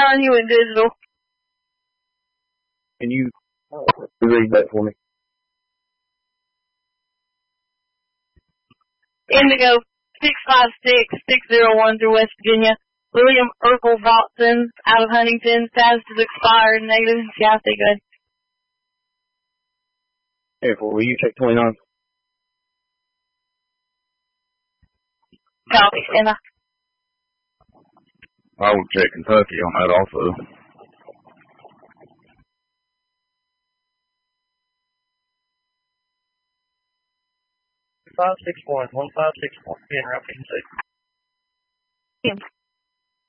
on you in digital. Can you read that for me? Indigo 656-601 through West Virginia. William Urkel Watson out of Huntington. Status is expired. Negative. Yeah, stay good. Here, will you check 29? Copy. Emma. I will check Kentucky on that also. Five 6 1 1 5 6 1. Interrupting 6.